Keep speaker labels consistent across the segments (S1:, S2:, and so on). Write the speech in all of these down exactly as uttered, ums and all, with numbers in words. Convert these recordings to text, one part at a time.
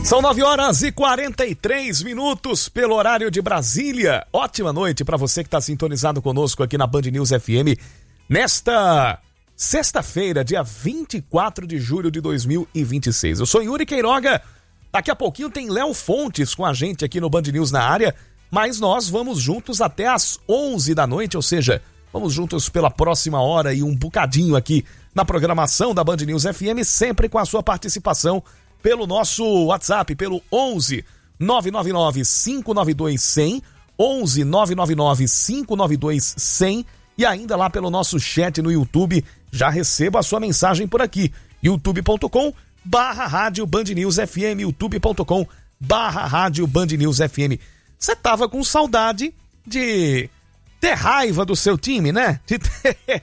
S1: São nove horas e quarenta e três minutos pelo horário de Brasília. Ótima noite para você que está sintonizado conosco aqui na Band News F M nesta sexta-feira, dia vinte e quatro de julho de dois mil e vinte e seis. Eu sou Yuri Queiroga. Daqui a pouquinho tem Léo Fontes com a gente aqui no Band News na área, mas nós vamos juntos até às onze da noite, ou seja, vamos juntos pela próxima hora e um bocadinho aqui na programação da Band News F M, sempre com a sua participação pelo nosso WhatsApp, pelo onze nove nove nove cinco nove dois cem, onze nove nove nove cinco nove dois cem, e ainda lá pelo nosso chat no YouTube. Já recebo a sua mensagem por aqui, youtube ponto com barra rádio Band News F M, youtube ponto com barra rádio Band News F M. Você tava com saudade de ter raiva do seu time, né? De, ter,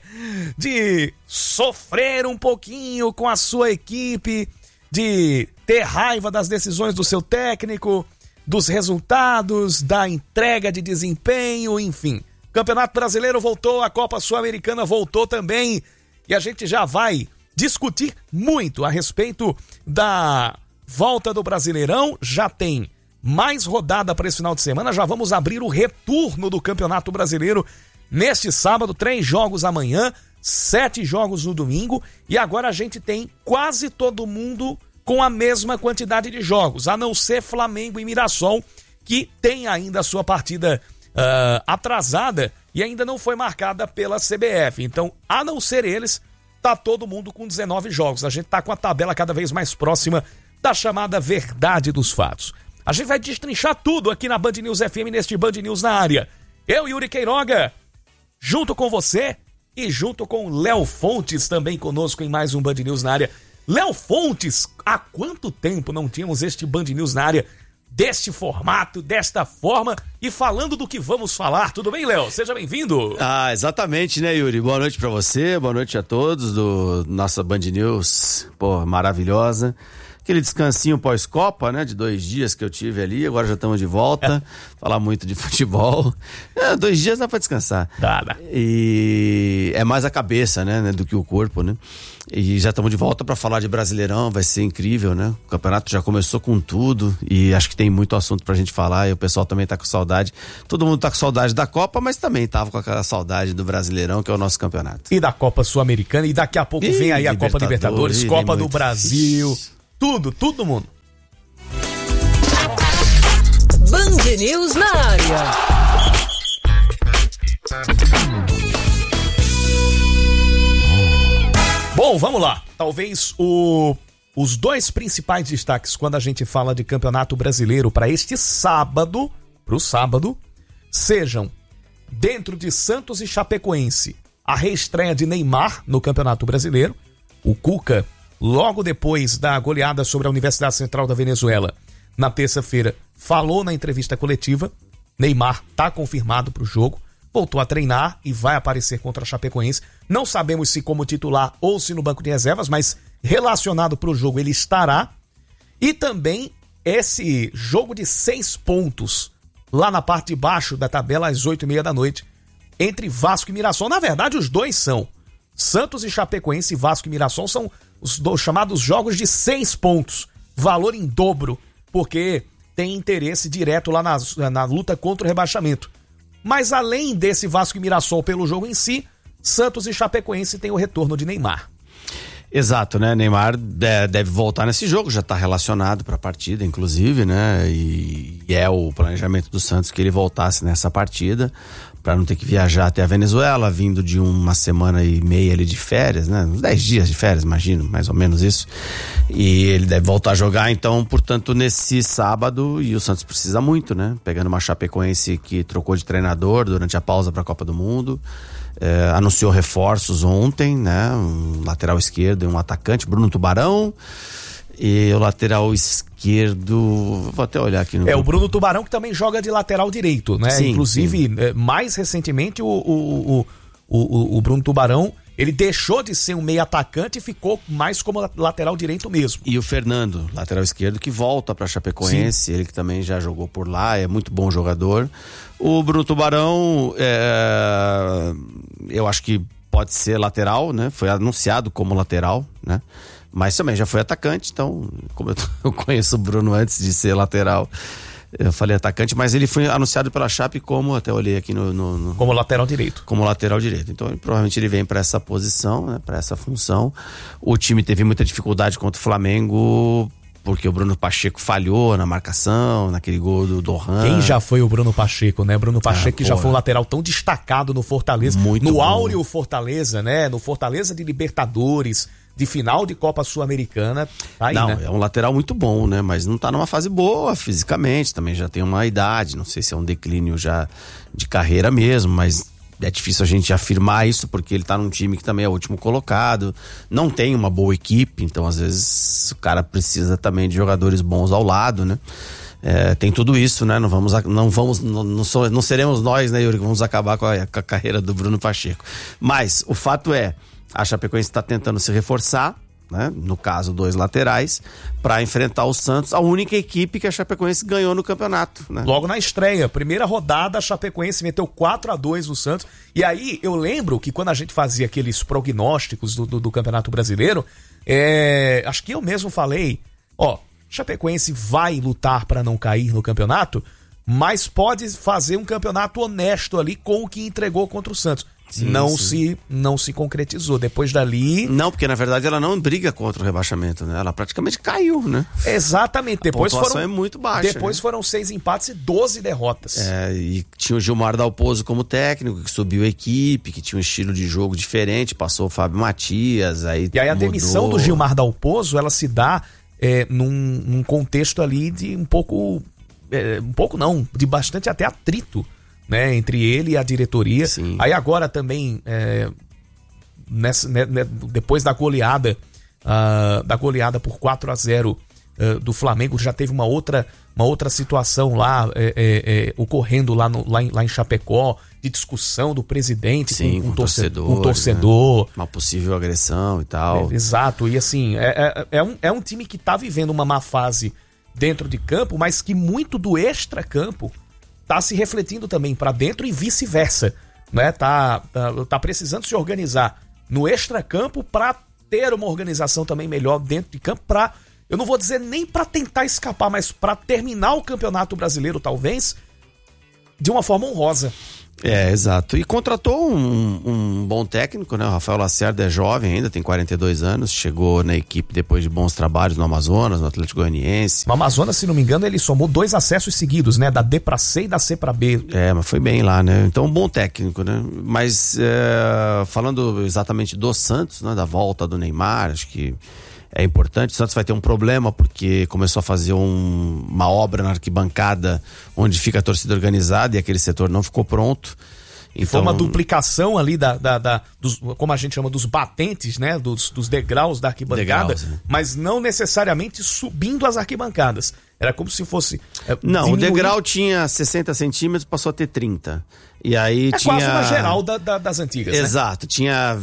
S1: de sofrer um pouquinho com a sua equipe, de ter raiva das decisões do seu técnico, dos resultados, da entrega de desempenho, enfim. Campeonato Brasileiro voltou, a Copa Sul-Americana voltou também, e a gente já vai discutir muito a respeito da volta do Brasileirão. Já tem mais rodada para esse final de semana, já vamos abrir o retorno do Campeonato Brasileiro neste sábado, três jogos amanhã, sete jogos no domingo, e agora a gente tem quase todo mundo com a mesma quantidade de jogos, a não ser Flamengo e Mirassol, que tem ainda a sua partida uh, atrasada e ainda não foi marcada pela C B F. Então, a não ser eles, tá todo mundo com dezenove jogos. A gente tá com a tabela cada vez mais próxima da chamada verdade dos fatos. A gente vai destrinchar tudo aqui na Band News F M, neste Band News na área. Eu, Yuri Queiroga, junto com você e junto com Léo Fontes, também conosco em mais um Band News na área. Léo Fontes, há quanto tempo não tínhamos este Band News na área, deste formato, desta forma, e falando do que vamos falar? Tudo bem, Léo? Seja bem-vindo.
S2: Ah, exatamente, né, Yuri? Boa noite pra você, boa noite a todos do nossa Band News, pô, maravilhosa. Aquele descansinho pós-Copa, né, de dois dias que eu tive ali, agora já estamos de volta, é. Falar muito de futebol. É, dois dias dá pra descansar.
S1: Dá, dá.
S2: E é mais a cabeça, né, né, do que o corpo, né? E já estamos de volta para falar de Brasileirão, vai ser incrível, né? O campeonato já começou com tudo e acho que tem muito assunto pra gente falar, e o pessoal também tá com saudade. Todo mundo tá com saudade da Copa, mas também tava com aquela saudade do Brasileirão, que é o nosso campeonato.
S1: E da Copa Sul-Americana, e daqui a pouco e vem aí a Copa Libertadores, Copa do Brasil... Ixi. Tudo, todo mundo.
S3: Band News na área.
S1: Bom, vamos lá. Talvez o, os dois principais destaques quando a gente fala de Campeonato Brasileiro para este sábado, pro sábado, sejam dentro de Santos e Chapecoense, a reestreia de Neymar no Campeonato Brasileiro. O Cuca, logo depois da goleada sobre a Universidade Central da Venezuela, na terça-feira, falou na entrevista coletiva, Neymar está confirmado para o jogo, voltou a treinar e vai aparecer contra a Chapecoense. Não sabemos se como titular ou se no banco de reservas, mas relacionado para o jogo ele estará. E também esse jogo de seis pontos, lá na parte de baixo da tabela, às oito e meia da noite, entre Vasco e Mirassol. Na verdade, os dois são. Santos e Chapecoense, Vasco e Mirassol são os do, chamados jogos de seis pontos, valor em dobro, porque tem interesse direto lá na, na luta contra o rebaixamento. Mas além desse Vasco e Mirassol pelo jogo em si, Santos e Chapecoense tem o retorno de Neymar.
S2: Exato, né? Neymar deve voltar nesse jogo, já está relacionado para a partida, inclusive, né? E é o planejamento do Santos que ele voltasse nessa partida, para não ter que viajar até a Venezuela, vindo de uma semana e meia ali de férias, né? Uns dez dias de férias, imagino, mais ou menos isso. E ele deve voltar a jogar, então, portanto, nesse sábado, e o Santos precisa muito, né? Pegando uma Chapecoense que trocou de treinador durante a pausa para a Copa do Mundo. É, anunciou reforços ontem, né? Um lateral esquerdo e um atacante, Bruno Tubarão. E o lateral esquerdo, vou até olhar aqui no...
S1: É, o Bruno Tubarão, que também joga de lateral direito, né?
S2: Sim,
S1: inclusive,
S2: sim.
S1: É, mais recentemente, o, o, o, o, o Bruno Tubarão, ele deixou de ser um meio atacante e ficou mais como lateral direito mesmo.
S2: E o Fernando, lateral esquerdo, que volta para Chapecoense, sim. Ele que também já jogou por lá, é muito bom jogador. O Bruno Tubarão, é, eu acho que pode ser lateral, né? Foi anunciado como lateral, né? Mas também já foi atacante, então, como eu, eu conheço o Bruno antes de ser lateral, eu falei atacante, mas ele foi anunciado pela Chape como, até olhei aqui no... no, no
S1: como lateral direito.
S2: Como lateral direito. Então, ele, provavelmente ele vem para essa posição, né, para essa função. O time teve muita dificuldade contra o Flamengo, porque o Bruno Pacheco falhou na marcação, naquele gol do Dohan.
S1: Quem já foi o Bruno Pacheco, né? Bruno Pacheco ah, que já foi um lateral tão destacado no Fortaleza.
S2: Muito
S1: no
S2: bom.
S1: áureo Fortaleza, né? No Fortaleza de Libertadores, de final de Copa Sul-Americana. Aí,
S2: não,
S1: né?
S2: é um lateral muito bom, né? Mas não tá numa fase boa fisicamente, também já tem uma idade, não sei se é um declínio já de carreira mesmo, mas é difícil a gente afirmar isso porque ele tá num time que também é o último colocado, não tem uma boa equipe, então às vezes o cara precisa também de jogadores bons ao lado, né? É, tem tudo isso, né? Não vamos, não vamos, não, não, sou, não seremos nós, né, Yuri, que vamos acabar com a, com a carreira do Bruno Pacheco. Mas o fato é, a Chapecoense está tentando se reforçar, né? No caso, dois laterais, para enfrentar o Santos, a única equipe que a Chapecoense ganhou no campeonato, né?
S1: Logo na estreia, primeira rodada, a Chapecoense meteu quatro a dois no Santos. E aí, eu lembro que quando a gente fazia aqueles prognósticos do, do, do Campeonato Brasileiro, é, acho que eu mesmo falei, ó, Chapecoense vai lutar para não cair no campeonato, mas pode fazer um campeonato honesto ali com o que entregou contra o Santos. Sim, não, sim. Se, não se concretizou. Depois dali...
S2: Não, porque na verdade ela não briga contra o rebaixamento, né? Ela praticamente caiu, né?
S1: Exatamente. Depois
S2: a pontuação
S1: foram,
S2: é muito baixa.
S1: Depois
S2: né?
S1: foram seis empates e doze derrotas.
S2: É, e tinha o Gilmar Dalpozo como técnico, que subiu a equipe, que tinha um estilo de jogo diferente, passou o Fábio Matias, aí
S1: E aí a
S2: mudou.
S1: demissão do Gilmar Dalpozo, ela se dá é, num, num contexto ali de um pouco... É, um pouco não, de bastante até atrito, né, entre ele e a diretoria.
S2: Sim.
S1: Aí agora também, é, nessa, né, né, depois da goleada, uh, da goleada por quatro a zero uh, do Flamengo, já teve uma outra, uma outra situação lá, é, é, é, ocorrendo lá, no, lá, em, lá em Chapecó, de discussão do presidente
S2: Sim,
S1: com, com,
S2: com
S1: torcedor.
S2: torcedor,
S1: Com torcedor.
S2: Né? Uma possível agressão e tal.
S1: É, exato, e assim, é, é, é, um, é um time que tá vivendo uma má fase dentro de campo, mas que muito do extra-campo tá se refletindo também para dentro e vice-versa, né? Tá, tá, tá precisando se organizar no extra-campo para ter uma organização também melhor dentro de campo, para, eu não vou dizer nem para tentar escapar, mas para terminar o Campeonato Brasileiro, talvez, de uma forma honrosa.
S2: É, exato. E contratou um, um bom técnico, né? O Rafael Lacerda é jovem ainda, tem quarenta e dois anos, chegou na equipe depois de bons trabalhos no Amazonas, no Atlético Goianiense.
S1: No Amazonas, se não me engano, ele somou dois acessos seguidos, né? Da D pra C e da C pra B.
S2: É, mas foi bem lá, né? Então, um bom técnico, né? Mas, é, falando exatamente do Santos, né? Da volta do Neymar, acho que é importante. O Santos vai ter um problema porque começou a fazer um, uma obra na arquibancada onde fica a torcida organizada e aquele setor não ficou pronto.
S1: Então, foi uma duplicação ali da, da, da dos, como a gente chama, dos batentes, né? Dos, dos degraus da arquibancada,
S2: degraus, né?
S1: Mas não necessariamente subindo as arquibancadas. Era como se fosse... É,
S2: não,
S1: diminuir...
S2: o degrau tinha sessenta centímetros, passou a ter trinta. E aí
S1: é
S2: tinha...
S1: quase uma geral da, da, das antigas,
S2: Exato,
S1: né?
S2: tinha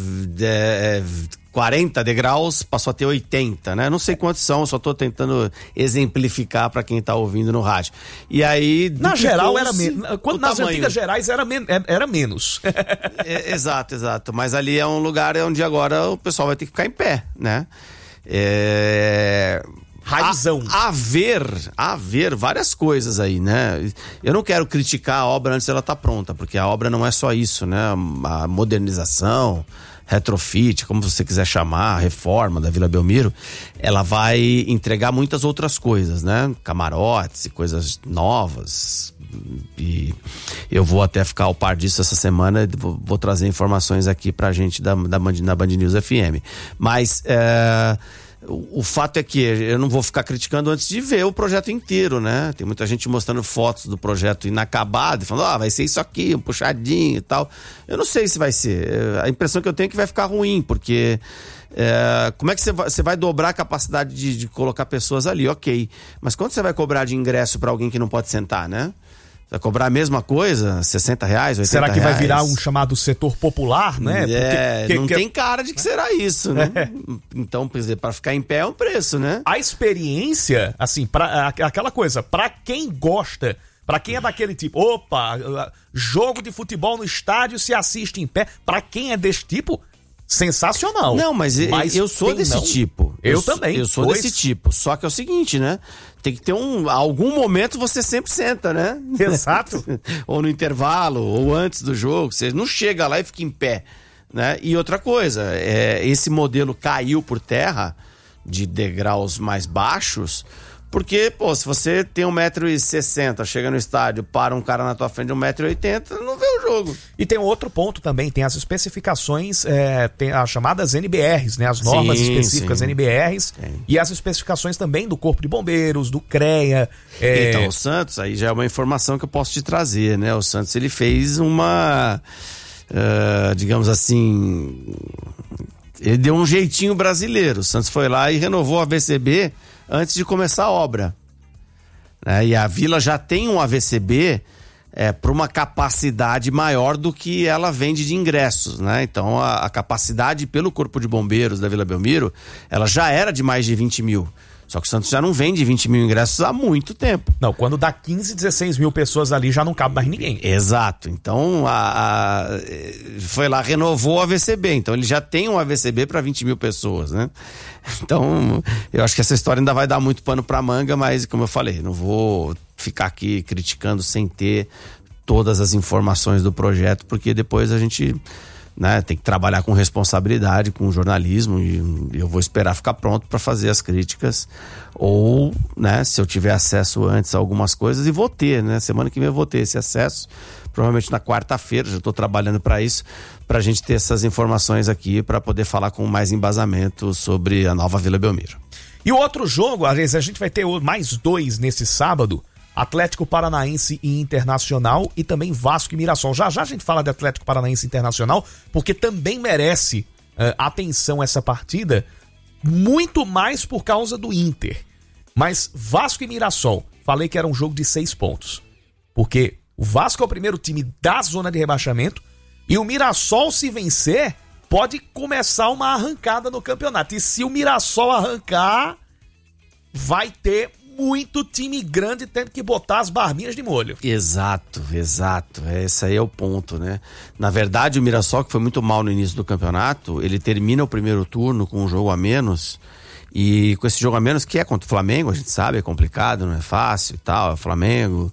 S2: é, quarenta degraus, passou a ter oitenta, né? Não sei quantos são, só tô tentando exemplificar para quem tá ouvindo no rádio. E aí...
S1: Na geral era menos. Nas
S2: tamanho.
S1: antigas gerais era, men era menos.
S2: é, exato, exato. Mas ali é um lugar onde agora o pessoal vai ter que ficar em pé, né? É...
S1: Raizão.
S2: A, a ver, a ver várias coisas aí, né? Eu não quero criticar a obra antes dela estar pronta, porque a obra não é só isso, né? A modernização, retrofit, como você quiser chamar, a reforma da Vila Belmiro, ela vai entregar muitas outras coisas, né? Camarotes e coisas novas. E eu vou até ficar ao par disso essa semana, vou, vou trazer informações aqui pra gente da, da, da Band News F M. Mas é... O, o fato é que eu não vou ficar criticando antes de ver o projeto inteiro, né? Tem muita gente mostrando fotos do projeto inacabado, falando, ah, vai ser isso aqui, um puxadinho e tal. Eu não sei se vai ser. A impressão que eu tenho é que vai ficar ruim, porque é, como é que você vai, você vai dobrar a capacidade de, de colocar pessoas ali? Ok. Mas quanto você vai cobrar de ingresso para alguém que não pode sentar, né? Vai cobrar a mesma coisa? sessenta reais, oitenta reais?
S1: Será que vai virar um chamado setor popular, né?
S2: É,
S1: Porque,
S2: não
S1: que,
S2: tem cara de que será isso, né? É. Então, para ficar em pé é um preço, né?
S1: A experiência, assim, pra, aquela coisa, pra quem gosta, pra quem é daquele tipo, opa, jogo de futebol no estádio se assiste em pé, pra quem é desse tipo, sensacional.
S2: Não, mas, mas eu sou desse
S1: não?
S2: tipo.
S1: Eu,
S2: eu
S1: também.
S2: Eu sou
S1: pois...
S2: desse tipo. Só que é o seguinte, né? Tem que ter um... Algum momento você sempre senta, né?
S1: Exato.
S2: Ou no intervalo, ou antes do jogo. Você não chega lá e fica em pé, né? E outra coisa, é, esse modelo caiu por terra de degraus mais baixos, porque, pô, se você tem um metro e sessenta, chega no estádio, para um cara na tua frente de um metro e oitenta, não vê o jogo.
S1: E tem outro ponto também, tem as especificações, é, tem as chamadas N B Rs, né? As normas
S2: sim,
S1: específicas
S2: sim.
S1: N B Rs tem. E as especificações também do Corpo de Bombeiros, do CREA. É...
S2: Então, o Santos, aí já é uma informação que eu posso te trazer, né? O Santos, ele fez uma, uh, digamos assim, ele deu um jeitinho brasileiro. O Santos foi lá e renovou a V C B antes de começar a obra. É, e a Vila já tem um A V C B é, para uma capacidade maior do que ela vende de ingressos, né? Então a, a capacidade pelo Corpo de Bombeiros da Vila Belmiro, ela já era de mais de vinte mil. Só que o Santos já não vende vinte mil ingressos há muito tempo.
S1: Não, quando dá quinze, dezesseis mil pessoas ali, já não cabe mais ninguém.
S2: Exato. Então, a, a, foi lá, renovou a V C B. Então, ele já tem um A V C B para vinte mil pessoas, né? Então, eu acho que essa história ainda vai dar muito pano pra manga, mas, como eu falei, não vou ficar aqui criticando sem ter todas as informações do projeto, porque depois a gente... né, tem que trabalhar com responsabilidade, com jornalismo, e eu vou esperar ficar pronto para fazer as críticas, ou, né, se eu tiver acesso antes a algumas coisas, e vou ter, né, semana que vem eu vou ter esse acesso, provavelmente na quarta-feira, já estou trabalhando para isso, para a gente ter essas informações aqui, para poder falar com mais embasamento sobre a nova Vila Belmiro.
S1: E o outro jogo, aliás, a gente vai ter mais dois nesse sábado, Atlético Paranaense e Internacional, e também Vasco e Mirassol. Já já a gente fala de Atlético Paranaense e Internacional, porque também merece uh, atenção essa partida, muito mais por causa do Inter. Mas Vasco e Mirassol, falei que era um jogo de seis pontos. Porque o Vasco é o primeiro time da zona de rebaixamento, e o Mirassol, se vencer, pode começar uma arrancada no campeonato. E se o Mirassol arrancar, vai ter muito time grande tendo que botar as barbinhas de molho.
S2: Exato, exato. Esse aí é o ponto, né? Na verdade, o Mirassol, que foi muito mal no início do campeonato, ele termina o primeiro turno com um jogo a menos, e com esse jogo a menos, que é contra o Flamengo, a gente sabe, é complicado, não é fácil e tal, é o Flamengo,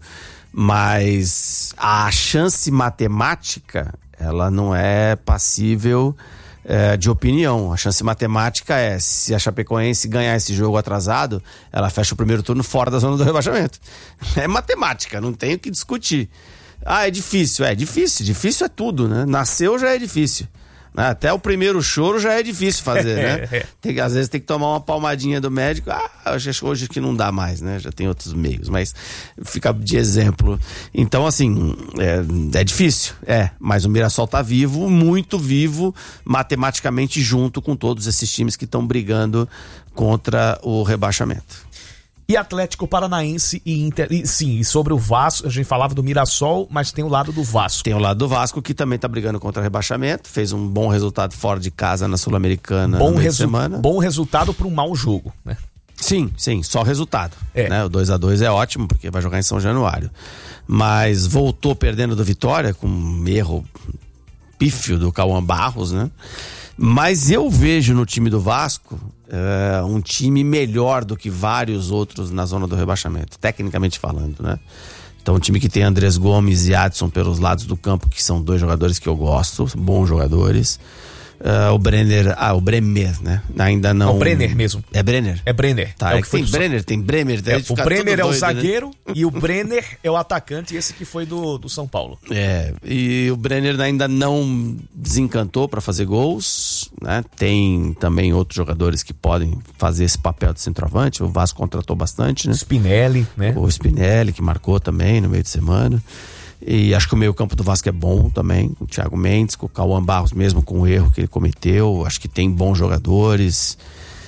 S2: mas a chance matemática, ela não é passível É, de opinião. A chance matemática é, se a Chapecoense ganhar esse jogo atrasado, ela fecha o primeiro turno fora da zona do rebaixamento. É matemática, não tem o que discutir. Ah, é difícil, é difícil, difícil é tudo, né? Nasceu já é difícil. Até o primeiro choro já é difícil fazer, né? Tem, às vezes tem que tomar uma palmadinha do médico. Ah, acho que hoje que não dá mais, né? Já tem outros meios, mas fica de exemplo. Então, assim, é, é difícil, é. Mas o Mirassol tá vivo, muito vivo, matematicamente junto com todos esses times que estão brigando contra o rebaixamento.
S1: E Atlético Paranaense e Inter... E, sim, e sobre o Vasco, a gente falava do Mirassol, mas tem o lado do Vasco.
S2: Tem o lado do Vasco, que também tá brigando contra o rebaixamento, fez um bom resultado fora de casa na Sul-Americana
S1: bom
S2: no meio
S1: resu...
S2: de semana.
S1: Bom resultado para um mau jogo, né?
S2: Sim, sim, só resultado.
S1: É.
S2: Né? O dois a dois é ótimo, porque vai jogar em São Januário. Mas voltou perdendo do Vitória, com um erro pífio do Cauã Barros, né? Mas eu vejo no time do Vasco é, um time melhor do que vários outros na zona do rebaixamento, tecnicamente falando, né? Então, um time que tem Andrés Gomes e Adson pelos lados do campo, que são dois jogadores que eu gosto, bons jogadores. Uh, o Brenner, ah, o Bremer, né? Ainda não.
S1: É o Brenner mesmo.
S2: É Brenner?
S1: É Brenner.
S2: Tá,
S1: é
S2: é que tem
S1: do...
S2: Brenner, tem Bremer.
S1: É, o Bremer é o
S2: doido,
S1: zagueiro,
S2: né?
S1: E o Brenner é o atacante, esse que foi do, do São Paulo.
S2: É, e o Brenner ainda não desencantou para fazer gols, né? Tem também outros jogadores que podem fazer esse papel de centroavante. O Vasco contratou bastante, né?
S1: Spinelli, né?
S2: O Spinelli, que marcou também no meio de semana. E acho que o meio campo do Vasco é bom também, com o Thiago Mendes, com o Cauã Barros mesmo, com o erro que ele cometeu. Acho que tem bons jogadores,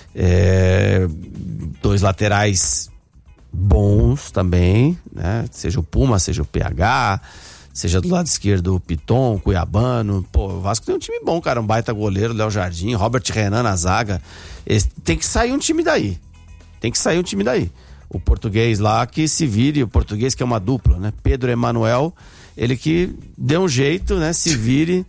S2: é, dois laterais bons também, né? Seja o Puma, seja o P H, seja do lado esquerdo o Piton, o Cuiabano. Pô, o Vasco tem um time bom, cara, um baita goleiro, Léo Jardim, Robert Renan na zaga. Esse, tem que sair um time daí, tem que sair um time daí. o português lá que se vire, o português que é uma dupla, né? Pedro Emanuel, ele que deu um jeito, né? Se vire.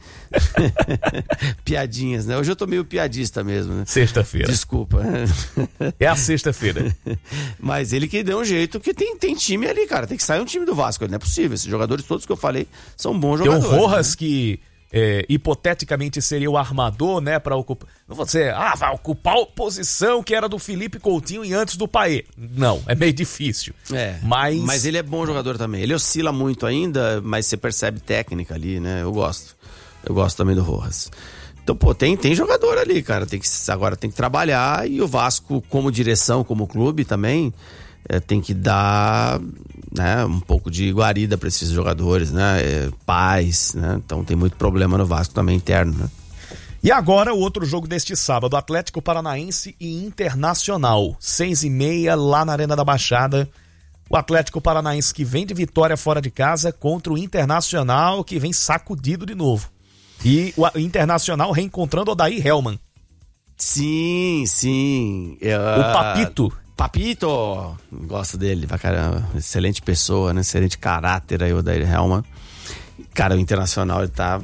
S2: Piadinhas, né? Hoje eu tô meio piadista mesmo, né?
S1: Sexta-feira.
S2: Desculpa.
S1: É a sexta-feira.
S2: Mas ele que deu um jeito, que tem, tem time ali, cara. Tem que sair um time do Vasco, não é possível. Esses jogadores todos que eu falei são bons jogadores.
S1: Tem o Rojas,
S2: né?
S1: que é, hipoteticamente seria o armador, né? Pra ocupar. Não vou dizer, ah, vai ocupar a posição que era do Felipe Coutinho e antes do Paê. Não, é meio difícil.
S2: É,
S1: mas...
S2: mas ele é bom jogador também. Ele oscila muito ainda, mas você percebe técnica ali, né? Eu gosto. Eu gosto também do Rojas. Então, pô, tem, tem jogador ali, cara. Tem que, agora tem que trabalhar e o Vasco, como direção, como clube também, é, tem que dar, né, um pouco de guarida para esses jogadores, né? É, paz, né? Então tem muito problema no Vasco também interno, né?
S1: E agora o outro jogo deste sábado, Atlético Paranaense e Internacional, seis e meia lá na Arena da Baixada. O Atlético Paranaense que vem de vitória fora de casa contra o Internacional que vem sacudido de novo. E o Internacional reencontrando o Odair Hellmann.
S2: Sim, sim. Uh...
S1: O Papito.
S2: Papito! Gosto dele pra caramba. Excelente pessoa, né? Excelente caráter aí o Odair Hellmann. Cara, o Internacional, ele tá...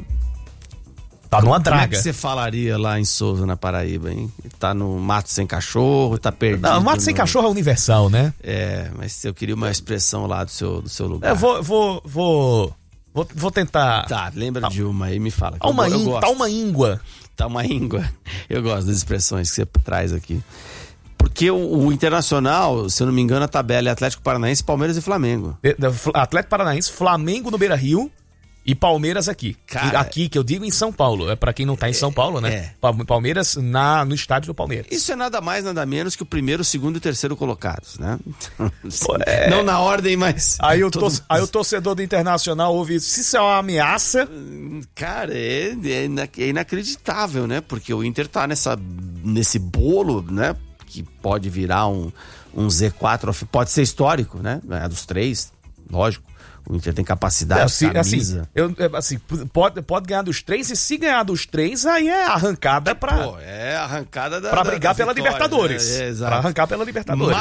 S1: Tá numa draga.
S2: Como é que você falaria lá em Souza, na Paraíba, hein? Tá no mato sem cachorro, tá perdido.
S1: Não, mato
S2: no...
S1: sem cachorro é universal, né?
S2: É, mas eu queria uma expressão lá do seu, do seu lugar.
S1: Eu vou, vou, vou, vou, vou tentar...
S2: Tá, lembra tá. de uma aí, me fala.
S1: Tá uma, in... tá uma íngua.
S2: Tá uma íngua. Eu gosto das expressões que você traz aqui. Porque o, o Internacional, se eu não me engano, a tabela é Atlético Paranaense, Palmeiras e Flamengo.
S1: Atlético Paranaense, Flamengo no Beira-Rio e Palmeiras aqui.
S2: Cara,
S1: aqui, que eu digo em São Paulo. É pra quem não tá em São Paulo, né?
S2: É.
S1: Palmeiras na, no estádio do Palmeiras.
S2: Isso é nada mais, nada menos que o primeiro, o segundo e o terceiro colocados, né?
S1: Pô, é...
S2: Não na ordem, mas...
S1: Aí o, todo... aí o torcedor do Internacional ouve isso. Se isso é uma ameaça...
S2: Cara, é, é inacreditável, né? Porque o Inter tá nessa, nesse bolo, né? Que pode virar um, um Z quatro, pode ser histórico, né? É dos três, lógico. O Inter tem capacidade, é, assim, camisa.
S1: Assim, eu, assim, pode, pode ganhar dos três, e se ganhar dos três, aí é arrancada pra...
S2: Pô, é arrancada da...
S1: Pra brigar
S2: da
S1: pela
S2: vitória,
S1: Libertadores.
S2: Né? É, exato.
S1: Pra arrancar pela Libertadores.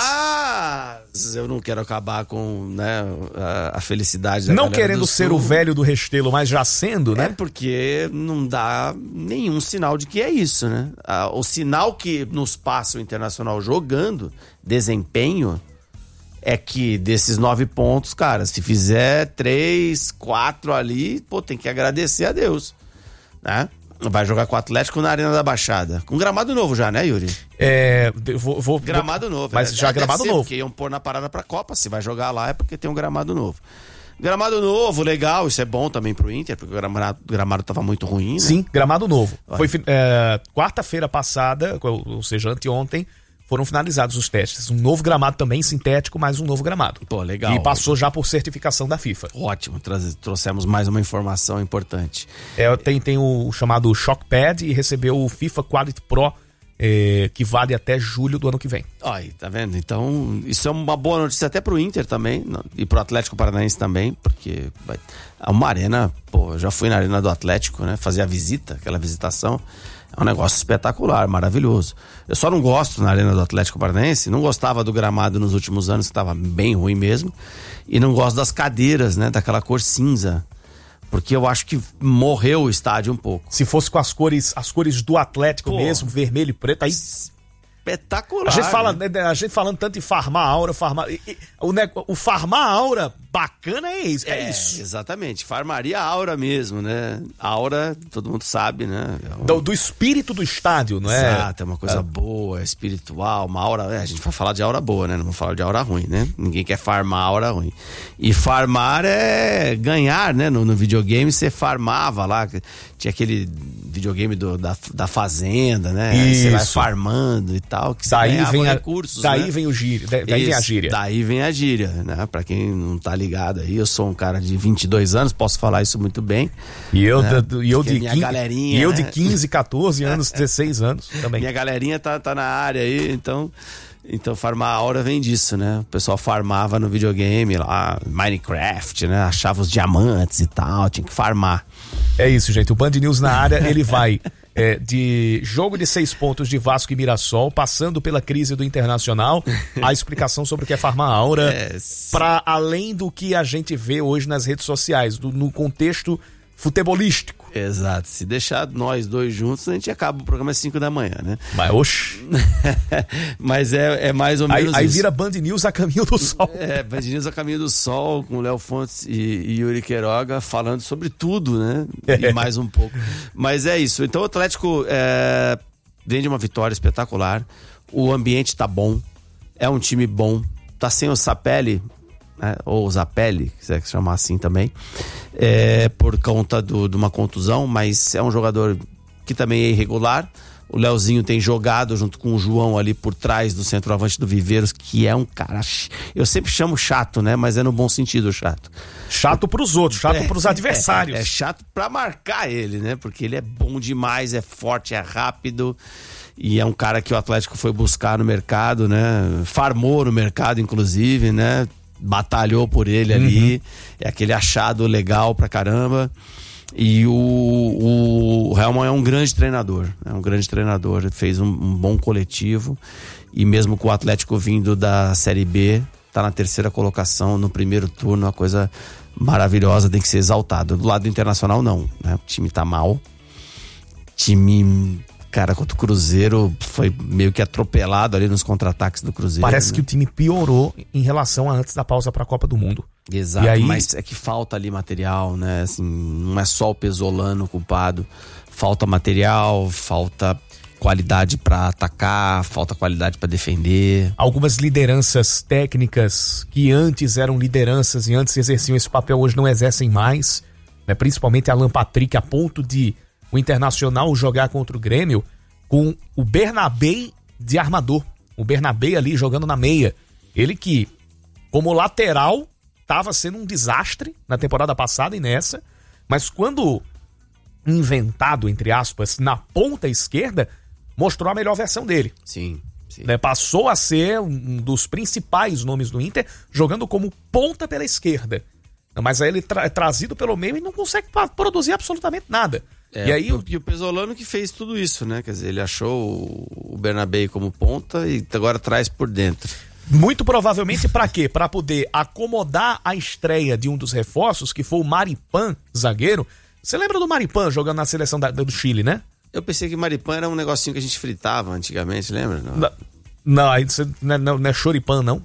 S2: Mas eu não quero acabar com, né, a, a felicidade da
S1: Não
S2: galera
S1: querendo
S2: do
S1: ser
S2: Sul.
S1: O velho do Restelo, mas já sendo, né?
S2: É porque não dá nenhum sinal de que é isso, né? O sinal que nos passa o Internacional jogando, desempenho... É que desses nove pontos, cara, se fizer três, quatro ali, pô, tem que agradecer a Deus, né? Vai jogar com o Atlético na Arena da Baixada. Com gramado novo já, né, Yuri?
S1: É, vou... vou
S2: gramado novo.
S1: Mas
S2: é,
S1: já gramado
S2: ser,
S1: novo.
S2: Porque iam pôr na parada pra Copa, se vai jogar lá é porque tem um gramado novo. Gramado novo, legal, isso é bom também pro Inter, porque o gramado, o gramado tava muito ruim, né?
S1: Sim, gramado novo. Olha. Foi é, quarta-feira passada, ou seja, anteontem, foram finalizados os testes. Um novo gramado também, sintético, mais um novo gramado.
S2: Pô, legal.
S1: E passou já por certificação da FIFA.
S2: Ótimo, trouxemos mais uma informação importante.
S1: É, tem, tem o chamado Shock Pad e recebeu o FIFA Quality Pro, é, que vale até julho do ano que vem.
S2: Aí, tá vendo? Então, isso é uma boa notícia até pro Inter também, e pro Atlético Paranaense também, porque vai, é uma arena, pô, eu já fui na arena do Atlético, né, fazer a visita, aquela visitação. É um negócio espetacular, maravilhoso. Eu só não gosto na Arena do Atlético Paranaense, não gostava do gramado nos últimos anos, que estava bem ruim mesmo, e não gosto das cadeiras, né, daquela cor cinza, porque eu acho que morreu o estádio um pouco.
S1: Se fosse com as cores, as cores do Atlético Pô, mesmo, vermelho e preto, aí...
S2: Espetacular.
S1: A gente, fala,
S2: né?
S1: a gente falando tanto em farmar aura, farmar... O, o farmar aura bacana é isso. É,
S2: é
S1: isso.
S2: Exatamente. Farmaria aura mesmo, né? Aura, todo mundo sabe, né? É um...
S1: do, do espírito do estádio, não é?
S2: Exato, é uma coisa é. boa, espiritual, uma aura... É, a gente vai falar de aura boa, né? Não vamos falar de aura ruim, né? Ninguém quer farmar aura ruim. E farmar é ganhar, né? No, no videogame você farmava lá, tinha aquele videogame do, da, da fazenda, né?
S1: Isso.
S2: Você vai farmando e tal, que
S1: daí vem a,
S2: recursos,
S1: daí
S2: né?
S1: vem o gíria, daí Isso, vem a gíria.
S2: Daí vem a gíria, né? Pra quem não tá ligado aí, eu sou um cara de vinte e dois anos, posso falar isso muito bem.
S1: E eu,
S2: né?
S1: de, e eu, de, quinze,
S2: galerinha,
S1: e eu
S2: né?
S1: de quinze, catorze anos, dezesseis anos também.
S2: Minha galerinha tá, tá na área aí, então... Então, farmar a aura vem disso, né? O pessoal farmava no videogame lá, Minecraft, né? Achava os diamantes e tal, tinha que farmar.
S1: É isso, gente. O Band News na área, ele vai É, de jogo de seis pontos de Vasco e Mirassol, passando pela crise do Internacional, a explicação sobre o que é Farma-Aura, é, para além do que a gente vê hoje nas redes sociais, do, no contexto futebolístico.
S2: Exato, se deixar nós dois juntos, a gente acaba o programa às cinco da manhã, né?
S1: Mas, oxe.
S2: Mas é, é mais ou menos
S1: aí, aí
S2: isso.
S1: vira Band News a caminho do sol.
S2: É, Band News a caminho do sol, com Léo Fontes e, e Yuri Queiroga falando sobre tudo, né? E mais um pouco. Mas é isso. Então o Atlético é, vem de uma vitória espetacular, o ambiente tá bom, é um time bom, tá sem o Sapelli, né? Ou o Zapelli, se quiser chamar assim também, é, por conta do, de uma contusão, mas é um jogador que também é irregular. O Leozinho tem jogado junto com o João ali por trás do centroavante do Viveiros, que é um cara, eu sempre chamo chato, né? Mas é no bom sentido chato.
S1: Chato pros outros, chato
S2: é,
S1: pros adversários.
S2: É, é chato pra marcar ele, né? Porque ele é bom demais, é forte, é rápido. E é um cara que o Atlético foi buscar no mercado, né? Farmou no mercado, inclusive, né? Batalhou por ele ali. Uhum. É aquele achado legal pra caramba. E o, o, o Helman é um grande treinador, é um grande treinador, fez um, um bom coletivo, e mesmo com o Atlético vindo da Série B, tá na terceira colocação no primeiro turno, uma coisa maravilhosa, tem que ser exaltado. Do lado do Internacional não, né? O time tá mal, time, cara, contra o Cruzeiro foi meio que atropelado ali nos contra-ataques do Cruzeiro.
S1: Parece,
S2: né?
S1: que o time piorou em relação a antes da pausa pra Copa do Mundo.
S2: Exato,
S1: e aí...
S2: mas é que falta ali material, né? Assim, não é só o Pesolano culpado, falta material, falta qualidade pra atacar, falta qualidade pra defender.
S1: Algumas lideranças técnicas que antes eram lideranças e antes exerciam esse papel, hoje não exercem mais, né? Principalmente Alan Patrick, a ponto de o Internacional jogar contra o Grêmio com o Bernabé de armador, o Bernabé ali jogando na meia, ele que como lateral estava sendo um desastre na temporada passada e nessa, mas quando inventado, entre aspas, na ponta esquerda, mostrou a melhor versão dele.
S2: Sim, sim.
S1: Né? Passou a ser um dos principais nomes do Inter, jogando como ponta pela esquerda. Mas aí ele tra- é trazido pelo meio e não consegue pa- produzir absolutamente nada.
S2: É,
S1: e aí
S2: o, e o Pesolano que fez tudo isso, né? Quer dizer, ele achou o Bernabé como ponta e agora traz por dentro.
S1: Muito provavelmente pra quê? Pra poder acomodar a estreia de um dos reforços, que foi o Maripan, zagueiro. Você lembra do Maripan jogando na seleção da, do Chile, né?
S2: Eu pensei que Maripan era um negocinho que a gente fritava antigamente, lembra? Não,
S1: não, não, aí você, não, não, não é choripan, não.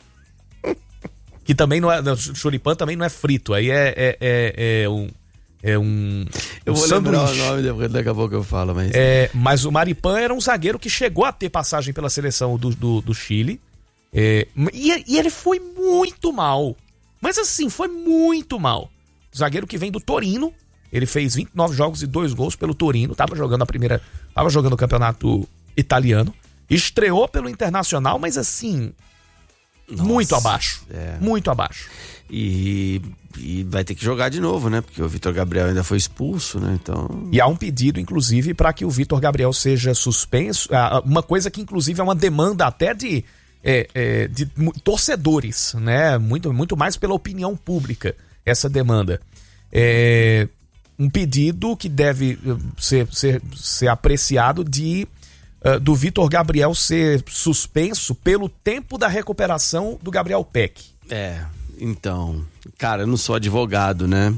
S1: Que também não é... Não, choripan também não é frito, aí é, é, é, é um... É um,
S2: eu
S1: um
S2: vou
S1: sanduíche.
S2: lembrar o nome, depois, daqui a pouco eu falo, mas...
S1: É, mas o Maripan era um zagueiro que chegou a ter passagem pela seleção do, do, do Chile. É, e, e ele foi muito mal. Mas assim, foi muito mal. Zagueiro que vem do Torino. Ele fez vinte e nove jogos e dois gols pelo Torino. Tava jogando a primeira... Tava jogando o campeonato italiano. Estreou pelo Internacional, mas assim... Nossa, muito abaixo. É. Muito abaixo.
S2: E, e vai ter que jogar de novo, né? Porque o Vitor Gabriel ainda foi expulso, né? Então...
S1: E há um pedido, inclusive, para que o Vitor Gabriel seja suspenso. Uma coisa que, inclusive, é uma demanda até de... É, é, de torcedores, né? Muito, muito mais pela opinião pública, essa demanda. É um pedido que deve ser, ser, ser apreciado de uh, do Vitor Gabriel ser suspenso pelo tempo da recuperação do Gabriel Peck.
S2: É, então, cara, eu não sou advogado, né?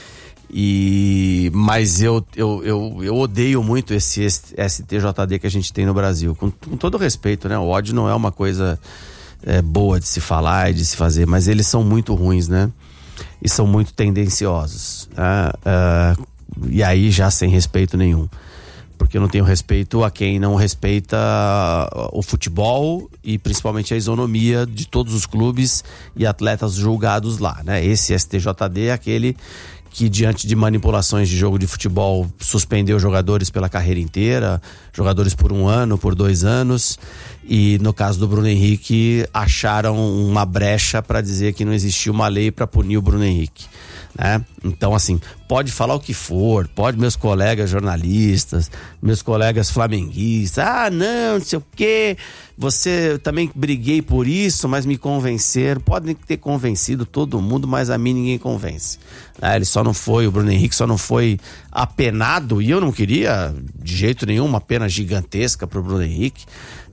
S2: E, mas eu, eu, eu, eu odeio muito esse S T J D que a gente tem no Brasil, com, com todo respeito, né? O ódio não é uma coisa é, boa de se falar e de se fazer, mas eles são muito ruins, né? E são muito tendenciosos, né? Uh, e aí já sem respeito nenhum, porque eu não tenho respeito a quem não respeita o futebol e principalmente a isonomia de todos os clubes e atletas julgados lá, né? Esse S T J D é aquele que, diante de manipulações de jogo de futebol, suspendeu jogadores pela carreira inteira, jogadores por um ano, por dois anos, e no caso do Bruno Henrique, acharam uma brecha para dizer que não existia uma lei para punir o Bruno Henrique, né? Então, assim, pode falar o que for, pode meus colegas jornalistas, meus colegas flamenguistas, ah, não, não sei o quê, você também briguei por isso, mas me convenceram. Podem ter convencido todo mundo, mas a mim ninguém convence. Ah, ele só não foi, o Bruno Henrique só não foi apenado, e eu não queria de jeito nenhum uma pena gigantesca para o Bruno Henrique.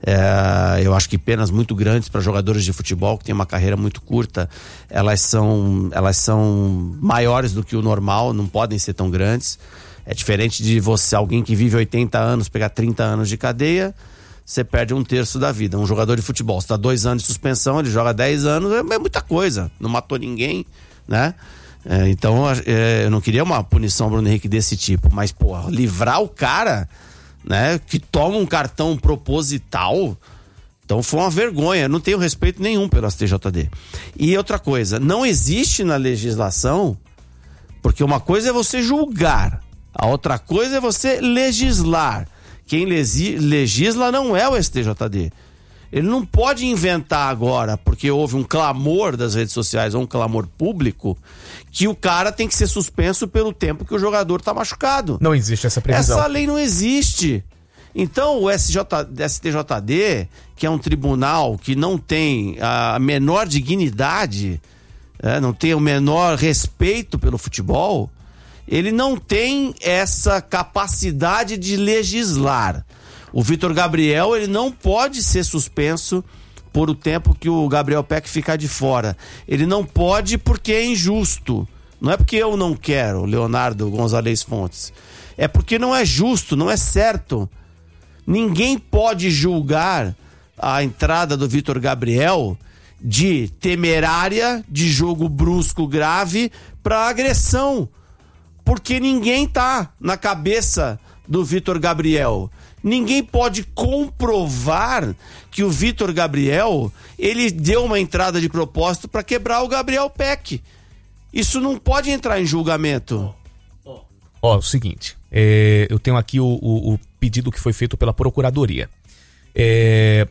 S2: É, eu acho que penas muito grandes para jogadores de futebol que têm uma carreira muito curta, elas são, elas são maiores do que o normal, não podem ser tão grandes. É diferente de você, alguém que vive oitenta anos, pegar trinta anos de cadeia, você perde um terço da vida. Um jogador de futebol, você dá dois anos de suspensão, ele joga dez anos, é, é muita coisa, não matou ninguém, né? É, então é, eu não queria uma punição Bruno Henrique desse tipo, mas pô, livrar o cara, né, que toma um cartão proposital, então foi uma vergonha. Eu não tenho respeito nenhum pelo S T J D. E outra coisa, não existe na legislação, porque uma coisa é você julgar, a outra coisa é você legislar. Quem legisla não é o S T J D. Ele não pode inventar agora, porque houve um clamor das redes sociais, ou um clamor público, que o cara tem que ser suspenso pelo tempo que o jogador está machucado.
S1: Não existe essa previsão.
S2: Essa lei não existe. Então o S T J D, que é um tribunal que não tem a menor dignidade, é, não tem o menor respeito pelo futebol, ele não tem essa capacidade de legislar. O Vitor Gabriel, ele não pode ser suspenso por o tempo que o Gabriel Peck ficar de fora. Ele não pode porque é injusto. Não é porque eu não quero, Leonardo Gonzalez Fontes. É porque não é justo, não é certo. Ninguém pode julgar a entrada do Vitor Gabriel de temerária, de jogo brusco grave, para agressão. Porque ninguém tá na cabeça do Vitor Gabriel. Ninguém pode comprovar que o Vitor Gabriel, ele deu uma entrada de propósito para quebrar o Gabriel Peck. Isso não pode entrar em julgamento.
S1: Ó, oh, o seguinte, é, eu tenho aqui o, o, o pedido que foi feito pela Procuradoria. É,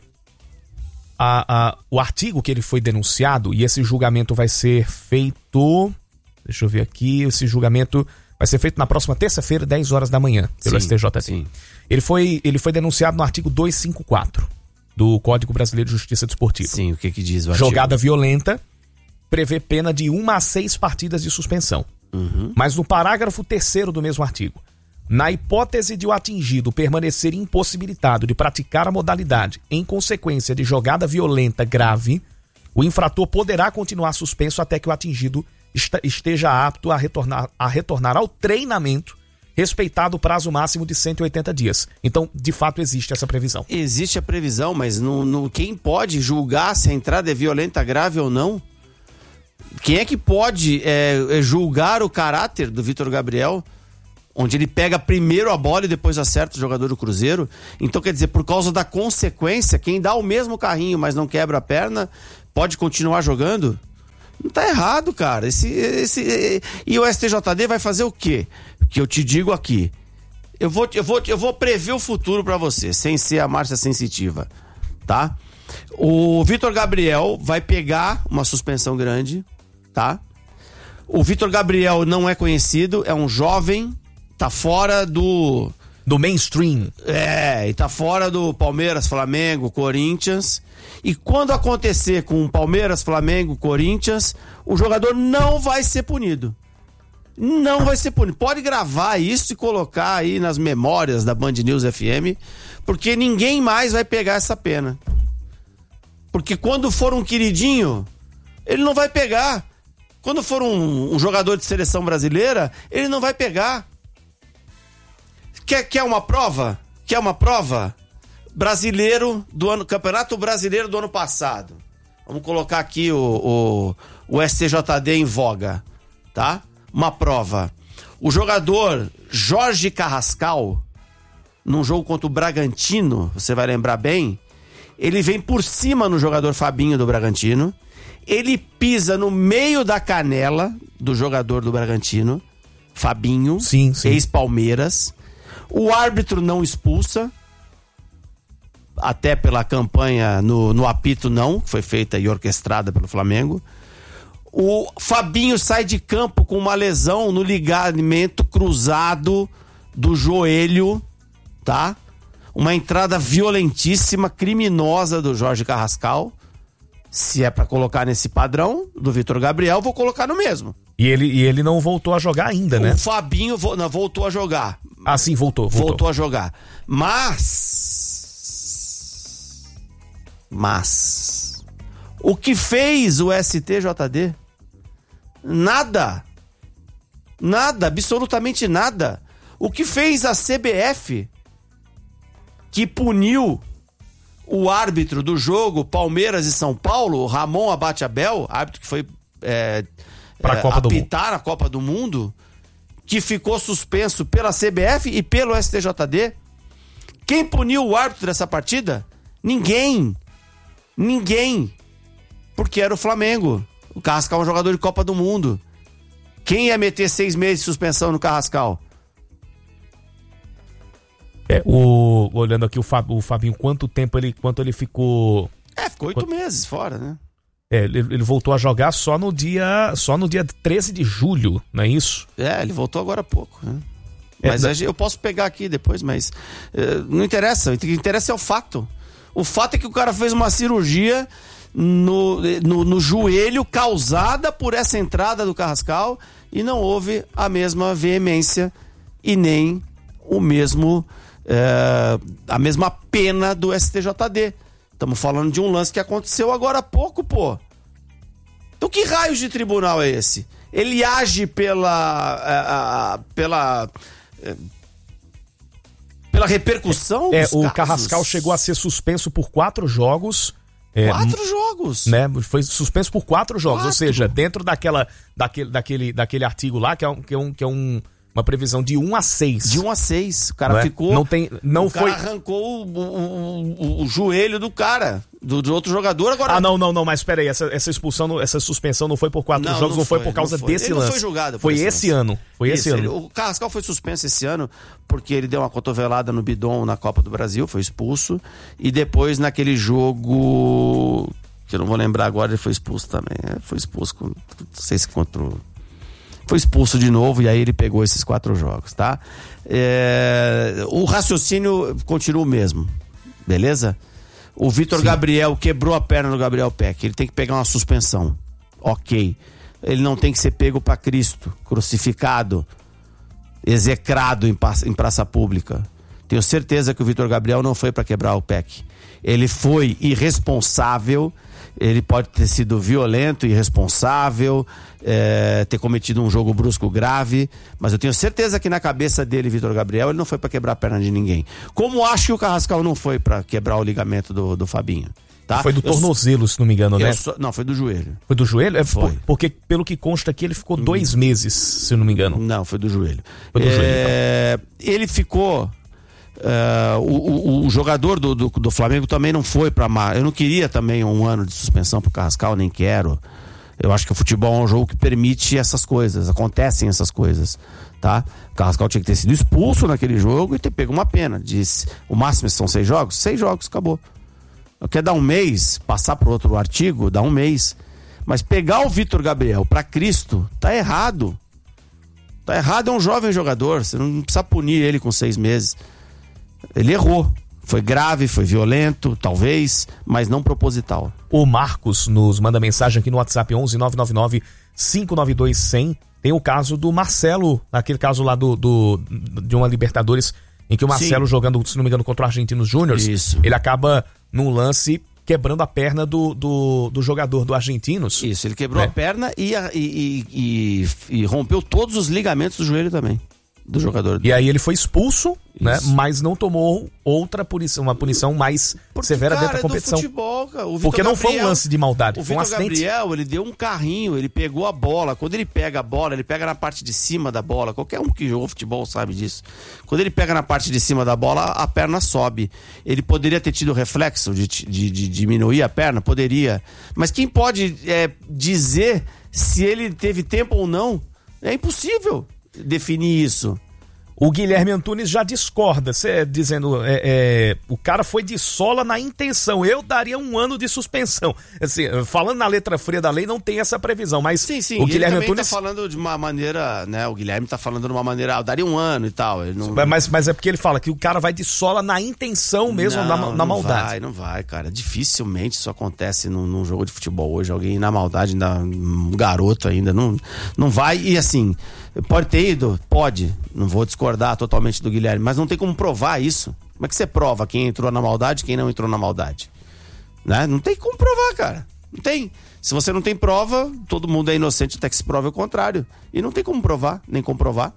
S1: a, a, o artigo que ele foi denunciado, e esse julgamento vai ser feito... Deixa eu ver aqui, esse julgamento vai ser feito na próxima terça-feira, dez horas da manhã, pelo sim, S T J D. Sim. Ele foi, ele foi denunciado no artigo duzentos e cinquenta e quatro do Código Brasileiro de Justiça Desportiva.
S2: Sim, o que que diz o artigo?
S1: Jogada violenta prevê pena de uma a seis partidas de suspensão. Uhum. Mas no parágrafo terceiro do mesmo artigo, na hipótese de o atingido permanecer impossibilitado de praticar a modalidade em consequência de jogada violenta grave, o infrator poderá continuar suspenso até que o atingido esteja apto a retornar, a retornar ao treinamento, respeitado o prazo máximo de cento e oitenta dias. Então, de fato, existe essa previsão.
S2: Existe a previsão, mas no, no, quem pode julgar se a entrada é violenta grave ou não? Quem é que pode é, julgar o caráter do Vitor Gabriel, onde ele pega primeiro a bola e depois acerta o jogador do Cruzeiro? Então, quer dizer, por causa da consequência, quem dá o mesmo carrinho, mas não quebra a perna, pode continuar jogando? Não tá errado, cara. Esse, esse, e o S T J D vai fazer o quê? Que eu te digo aqui. Eu vou, eu vou, eu vou prever o futuro pra você, sem ser a Márcia Sensitiva, tá? O Vitor Gabriel vai pegar uma suspensão grande, tá? O Vitor Gabriel não é conhecido, é um jovem, tá fora do...
S1: do mainstream.
S2: É, e tá fora do Palmeiras, Flamengo, Corinthians. E quando acontecer com Palmeiras, Flamengo, Corinthians, o jogador não vai ser punido. Não vai ser punido. Pode gravar isso e colocar aí nas memórias da Band News F M, porque ninguém mais vai pegar essa pena. Porque quando for um queridinho, ele não vai pegar. Quando for um, um jogador de seleção brasileira, ele não vai pegar. Quer, quer uma prova? Quer uma prova? Brasileiro do ano, Campeonato Brasileiro do ano passado. Vamos colocar aqui o, o, o S T J D em voga, tá? Uma prova. O jogador Jorge Carrascal, num jogo contra o Bragantino, você vai lembrar bem, ele vem por cima no jogador Fabinho do Bragantino, ele pisa no meio da canela do jogador do Bragantino, Fabinho,
S1: sim, sim.
S2: ex-Palmeiras. O árbitro não expulsa, até pela campanha no, no apito não, que foi feita e orquestrada pelo Flamengo. O Fabinho sai de campo com uma lesão no ligamento cruzado do joelho, tá? uma entrada violentíssima, criminosa do Jorge Carrascal. Se é pra colocar nesse padrão do Vitor Gabriel, vou colocar no mesmo.
S1: E ele, e ele não voltou a jogar ainda, né?
S2: O Fabinho vo, não, voltou a jogar.
S1: Ah, sim, voltou, voltou.
S2: Voltou a jogar. Mas... Mas... O que fez o S T J D? Nada. Nada, absolutamente nada. O que fez a C B F, que puniu o árbitro do jogo Palmeiras e São Paulo, Ramon Abate Abel, árbitro que foi é,
S1: Pra
S2: é,
S1: Copa do
S2: apitar a Copa do Mundo, que ficou suspenso pela C B F e pelo S T J D. Quem puniu o árbitro dessa partida? Ninguém. Ninguém. Porque era o Flamengo. O Carrascal é um jogador de Copa do Mundo. Quem ia meter seis meses de suspensão no Carrascal?
S1: É, o, olhando aqui o, Fab, o Fabinho, quanto tempo ele, quanto ele ficou...
S2: É, ficou oito meses fora, né?
S1: É, ele, ele voltou a jogar só no dia só no dia treze de julho, não é isso?
S2: É, ele voltou agora há pouco, né?
S1: É,
S2: Mas
S1: da...
S2: eu posso pegar aqui depois, mas uh, não interessa. O que interessa é o fato. O fato é que o cara fez uma cirurgia no, no, no joelho causada por essa entrada do Carrascal e não houve a mesma veemência e nem o mesmo é, a mesma pena do S T J D. Estamos falando de um lance que aconteceu agora há pouco, pô. Então que raios de tribunal é esse? Ele age pela a, a, pela é, pela repercussão
S1: é,
S2: dos
S1: o
S2: casos.
S1: Carrascal chegou a ser suspenso por quatro jogos. É,
S2: Quatro jogos.
S1: Né? Foi suspenso por quatro jogos,
S2: Quatro.
S1: ou seja, dentro daquela, daquele, daquele, daquele artigo lá, que é, um, que é, um, que é um, uma previsão de um a seis.
S2: De um a seis. O cara
S1: não é?
S2: ficou.
S1: Não tem, não
S2: o
S1: foi.
S2: cara arrancou o, o, o, o joelho do cara, do, do outro jogador. Agora.
S1: Ah, não, não, não, mas peraí, essa, essa expulsão, essa suspensão não foi por quatro
S2: Não,
S1: jogos, não,
S2: não
S1: foi,
S2: foi,
S1: por causa
S2: não foi.
S1: desse
S2: Ele
S1: lance.
S2: não foi julgado por
S1: Foi
S2: esse
S1: esse
S2: lance.
S1: ano. Foi
S2: Isso,
S1: esse
S2: ele-
S1: ano.
S2: o Carrascal foi suspenso esse ano porque ele deu uma cotovelada no bidon na Copa do Brasil, foi expulso. E depois naquele jogo, que eu não vou lembrar agora, ele foi expulso também. É, foi expulso, com, não sei se contra o... Foi expulso de novo e aí ele pegou esses quatro jogos, tá? É, o raciocínio continua o mesmo, beleza? O Vitor
S1: Sim.
S2: Gabriel quebrou a perna do Gabriel Peck, ele tem que pegar uma suspensão, ok. Ele não tem que ser pego pra Cristo, crucificado, execrado em, pa- em praça pública. Tenho certeza que o Vitor Gabriel não foi pra quebrar o Peck. Ele foi irresponsável. Ele pode ter sido violento, irresponsável, é, ter cometido um jogo brusco grave, mas eu tenho certeza que na cabeça dele, Vitor Gabriel, ele não foi pra quebrar a perna de ninguém. Como acho que o Carrascal não foi pra quebrar o ligamento do, do Fabinho, tá?
S1: Foi do
S2: Eu
S1: tornozelo, se não me engano,
S2: eu
S1: né?
S2: sou- não, foi do joelho.
S1: Foi do joelho? É,
S2: Foi.
S1: por- porque, pelo que consta aqui, ele ficou dois meses, se eu não me engano.
S2: Não, foi do joelho.
S1: Foi do
S2: É, ele ficou... é, o, o- o jogador do, do, do Flamengo também não foi pra mar. Eu não queria também um ano de suspensão pro Carrascal, nem quero. Eu acho que o futebol é um jogo que permite essas coisas, acontecem essas coisas, tá? O Carrascal tinha que ter sido expulso naquele jogo e ter pego uma pena. Diz, o máximo são seis jogos? Seis jogos, acabou. Quer dar um mês, passar pro outro artigo, dá um mês. Mas pegar o Vitor Gabriel pra Cristo, tá errado. Tá errado, é um jovem jogador, você não precisa punir ele com seis meses. Ele errou. Foi grave, foi violento, talvez, mas não proposital.
S1: O Marcos nos manda mensagem aqui no WhatsApp onze nove nove nove cinco nove dois cem. Tem o caso do Marcelo, aquele caso lá do, do de uma Libertadores, em que o Marcelo
S2: Sim.
S1: jogando, se não me engano, contra o Argentinos Júniors,
S2: Isso.
S1: ele acaba num lance quebrando a perna do, do, do jogador do Argentinos.
S2: Isso, ele quebrou
S1: É.
S2: a perna e, a- e- e- e- e rompeu todos os ligamentos do joelho também, do jogador.
S1: E aí ele foi expulso, né?
S2: Isso.
S1: Mas não tomou outra punição, uma punição mais
S2: Porque,
S1: severa
S2: cara,
S1: dentro da
S2: é do
S1: competição.
S2: futebol, cara. O Vitor
S1: Porque não foi um
S2: Gabriel-
S1: lance de maldade,
S2: O
S1: foi um
S2: Vitor
S1: acidente.
S2: Gabriel, ele deu um carrinho, ele pegou a bola. Quando ele pega a bola, ele pega na parte de cima da bola. Qualquer um que jogou futebol sabe disso. Quando ele pega na parte de cima da bola, a perna sobe. Ele poderia ter tido reflexo de, de, de diminuir a perna? Poderia. Mas quem pode é, dizer se ele teve tempo ou não? É impossível definir isso.
S1: O Guilherme Antunes já discorda, cê, dizendo é, é, o cara foi de sola na intenção, eu daria um ano de suspensão. Assim, falando na letra fria da lei, não tem essa previsão, mas
S2: sim, sim,
S1: o Guilherme
S2: ele
S1: Antunes
S2: tá falando de uma maneira, né, o Guilherme tá falando de uma maneira, ah, eu daria um ano e tal. Ele não...
S1: mas, mas é porque ele fala que o cara vai de sola na intenção mesmo,
S2: não,
S1: na, na
S2: não
S1: maldade.
S2: Não vai, não vai, cara, dificilmente isso acontece num, num jogo de futebol hoje, alguém na maldade, ainda, um garoto ainda, não, não vai, e assim... Pode ter ido? Pode. Não vou discordar totalmente do Guilherme, mas não tem como provar isso. Como é que você prova quem entrou na maldade e quem não entrou na maldade? Né? Não tem como provar, cara. Não tem. Se você não tem prova, todo mundo é inocente até que se prove o contrário. E não tem como provar, nem comprovar.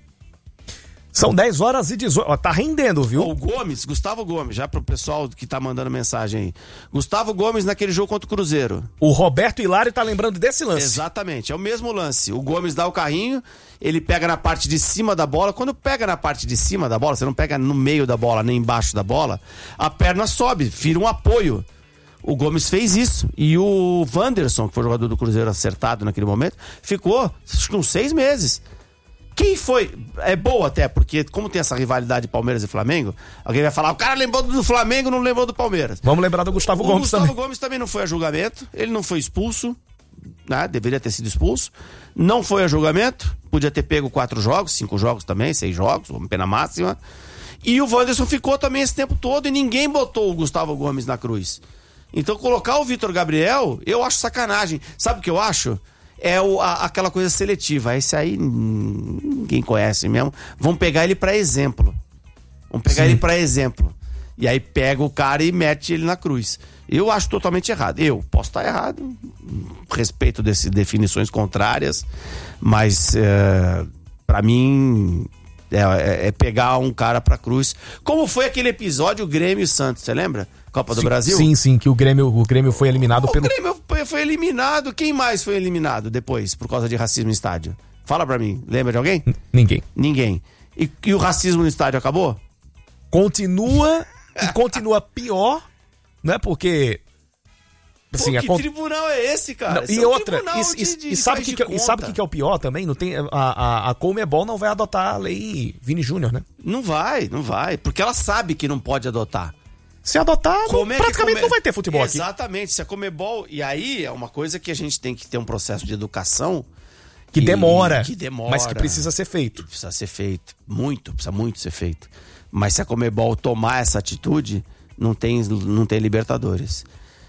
S1: São dez horas e dezoito. Ó, tá rendendo, viu?
S2: O Gomes, Gustavo Gomes, já pro pessoal que tá mandando mensagem aí. Gustavo Gomes naquele jogo contra o Cruzeiro.
S1: O Roberto Hilário tá lembrando desse lance.
S2: Exatamente, é o mesmo lance. O Gomes dá o carrinho, ele pega na parte de cima da bola. Quando pega na parte de cima da bola, você não pega no meio da bola, nem embaixo da bola, a perna sobe, vira um apoio. O Gomes fez isso. E o Wanderson, que foi o jogador do Cruzeiro acertado naquele momento, ficou acho que uns seis meses. Quem foi? É boa até, porque como tem essa rivalidade Palmeiras e Flamengo, alguém vai falar, o cara lembrou do Flamengo, não lembrou do Palmeiras.
S1: Vamos lembrar do Gustavo
S2: o
S1: Gomes
S2: Gustavo
S1: também.
S2: Gustavo Gomes também não foi a julgamento, ele não foi expulso, né? Deveria ter sido expulso, não foi a julgamento, podia ter pego quatro jogos, cinco jogos também, seis jogos, uma pena máxima. E o Wanderson ficou também esse tempo todo e ninguém botou o Gustavo Gomes na cruz. Então colocar o Vitor Gabriel, eu acho sacanagem. Sabe o que eu acho? É o, a, aquela coisa seletiva. Esse aí ninguém conhece mesmo. Vamos pegar ele pra exemplo. Vamos pegar Sim. ele pra exemplo. E aí pega o cara e mete ele na cruz. Eu acho totalmente errado. Eu posso estar errado. Respeito dessas definições contrárias. Mas é, pra mim é, é pegar um cara pra cruz. Como foi aquele episódio Grêmio e Santos, você lembra? Copa do
S1: sim,
S2: Brasil?
S1: Sim, sim, que o Grêmio, o Grêmio foi eliminado
S2: o
S1: pelo...
S2: O Grêmio foi eliminado. Quem mais foi eliminado depois, por causa de racismo no estádio? Fala pra mim, lembra de alguém?
S1: N- ninguém.
S2: Ninguém. E, e o racismo no estádio acabou?
S1: Continua, e continua pior, né, porque...
S2: Assim, Pô, que a... tribunal é esse, cara?
S1: Não, esse e é outra, um e, de, de, e sabe o que, que, e sabe que, que é o pior também? Não tem, a, a, a Conmebol não vai adotar a lei Vini Júnior, né?
S2: Não vai, não vai, porque ela sabe que não pode adotar.
S1: Se adotar, não,
S2: é
S1: praticamente
S2: come...
S1: não vai ter futebol
S2: Exatamente,
S1: aqui.
S2: Exatamente, se a Conmebol... E aí é uma coisa que a gente tem que ter um processo de educação...
S1: Que demora,
S2: que demora,
S1: mas que precisa ser feito.
S2: Precisa ser feito, muito, precisa muito ser feito. Mas se a Conmebol tomar essa atitude, não tem, não tem Libertadores.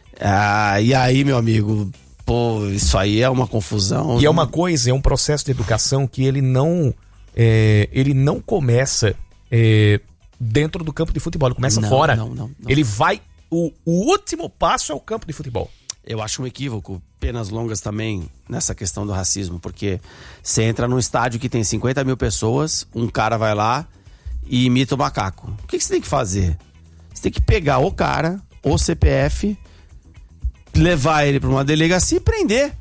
S2: Ah, e aí, meu amigo, pô, isso aí é uma confusão.
S1: E não... é uma coisa, é um processo de educação que ele não, é, ele não começa... É, dentro do campo de futebol, ele começa
S2: não,
S1: fora.
S2: Não, não, não.
S1: Ele vai... O, o último passo é o campo de futebol.
S2: Eu acho um equívoco, penas longas também, nessa questão do racismo, porque você entra num estádio que tem cinquenta mil pessoas, um cara vai lá e imita o macaco. O que, que você tem que fazer? Você tem que pegar o cara, o C P F, levar ele para uma delegacia e prender.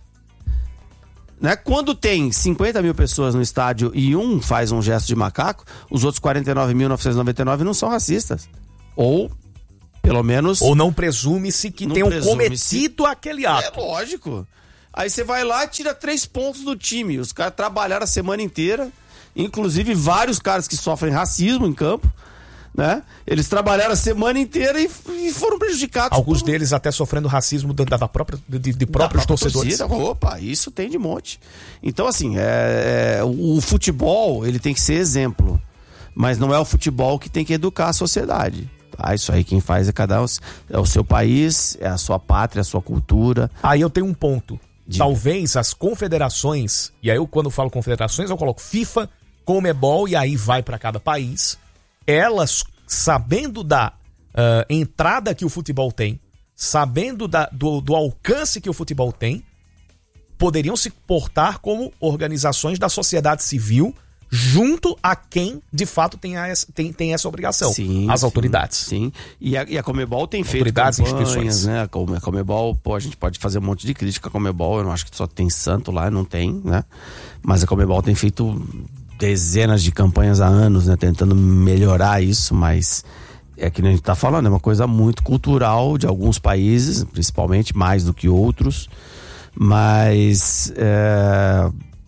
S2: Né? Quando tem cinquenta mil pessoas no estádio e um faz um gesto de macaco, os outros quarenta e nove mil novecentos e noventa e nove não são racistas. Ou, pelo menos...
S1: Ou não presume-se que tenham cometido aquele ato.
S2: É lógico. Aí você vai lá e tira três pontos do time. Os caras trabalharam a semana inteira, inclusive vários caras que sofrem racismo em campo, né? Eles trabalharam a semana inteira e, e foram prejudicados.
S1: Alguns
S2: por...
S1: deles até sofrendo racismo da, da própria, de, de próprios torcedores.
S2: Torcida. Opa, isso tem de monte. Então, assim, é, é, o futebol, ele tem que ser exemplo. Mas não é o futebol que tem que educar a sociedade. Tá? Isso aí quem faz é cada um, é o seu país, é a sua pátria, a sua cultura.
S1: Aí eu tenho um ponto.
S2: Diga.
S1: Talvez as confederações, e aí eu quando falo confederações eu coloco FIFA, Conmebol e aí vai para cada país. Elas, sabendo da uh, entrada que o futebol tem, sabendo da, do, do alcance que o futebol tem, poderiam se portar como organizações da sociedade civil junto a quem, de fato, tem, a, tem, tem essa obrigação,
S2: sim,
S1: as
S2: sim,
S1: autoridades.
S2: Sim, e a, e a Conmebol tem feito
S1: autoridades,
S2: campanhas,
S1: instituições.
S2: Né? A Conmebol, pô, a gente pode fazer um monte de crítica à Conmebol, eu não acho que só tem santo lá, não tem, né? Mas a Conmebol tem feito... dezenas de campanhas há anos, né, tentando melhorar isso, mas é que a gente tá falando, é uma coisa muito cultural de alguns países, principalmente mais do que outros, mas é,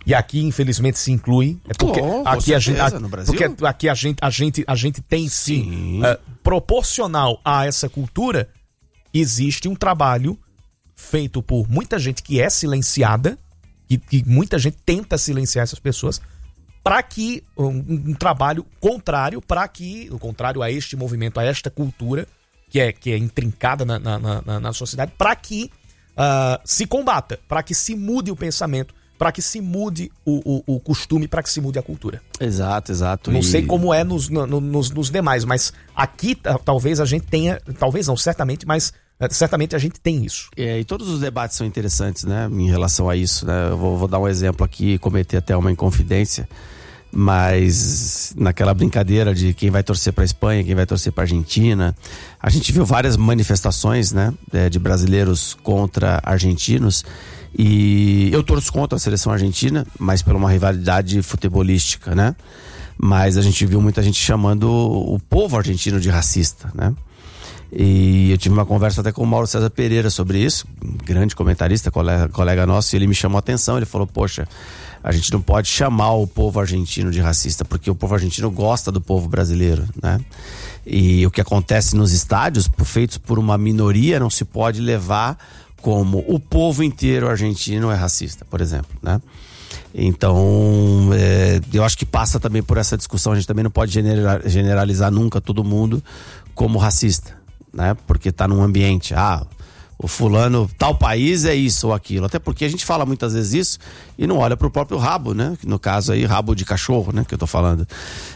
S1: E aqui, infelizmente, se inclui. É porque
S2: oh,
S1: aqui a gente, a,
S2: no Brasil?
S1: porque aqui a gente, a gente, a gente tem sim, sim uh, proporcional a essa cultura, existe um trabalho feito por muita gente que é silenciada, e que muita gente tenta silenciar essas pessoas, para que um, um trabalho contrário, para que, o contrário a este movimento, a esta cultura que é, que é intrincada na, na, na, na sociedade, para que uh, se combata, para que se mude o pensamento, para que se mude o, o, o costume, para que se mude a cultura.
S2: Exato, exato.
S1: Não
S2: e...
S1: sei como é nos, no, nos, nos demais, mas aqui talvez a gente tenha, talvez não, certamente, mas certamente a gente tem isso.
S2: É, e todos os debates são interessantes, né, em relação a isso, né? Eu vou, vou dar um exemplo aqui, cometer até uma inconfidência, mas naquela brincadeira de quem vai torcer para a Espanha, quem vai torcer para a Argentina, a gente viu várias manifestações, né, de brasileiros contra argentinos, e eu torço contra a seleção argentina, mas por uma rivalidade futebolística, né? Mas a gente viu muita gente chamando o povo argentino de racista, né? E eu tive uma conversa até com o Mauro César Pereira sobre isso, um grande comentarista, colega, colega nosso, e ele me chamou a atenção, ele falou, poxa, a gente não pode chamar o povo argentino de racista, porque o povo argentino gosta do povo brasileiro, né? E o que acontece nos estádios, feitos por uma minoria, não se pode levar como o povo inteiro argentino é racista, por exemplo, né? Então, é, eu acho que passa também por essa discussão, a gente também não pode generalizar nunca todo mundo como racista, né? Porque tá num ambiente, ah, o fulano, tal país é isso ou aquilo, até porque a gente fala muitas vezes isso e não olha pro próprio rabo, né? No caso aí, rabo de cachorro, né? Que eu tô falando,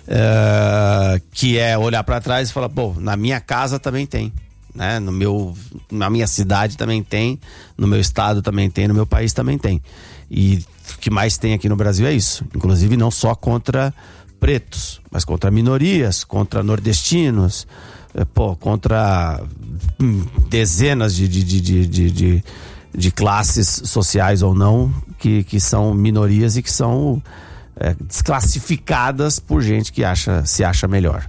S2: é, que é olhar para trás e falar, pô, na minha casa também tem, né? No meu, na minha cidade também tem, no meu estado também tem, no meu país também tem. E o que mais tem aqui no Brasil é isso, inclusive não só contra pretos, mas contra minorias, contra nordestinos, pô, contra hum, dezenas de, de, de, de, de, de classes sociais ou não, que, que são minorias e que são é, desclassificadas por gente que acha, se acha melhor.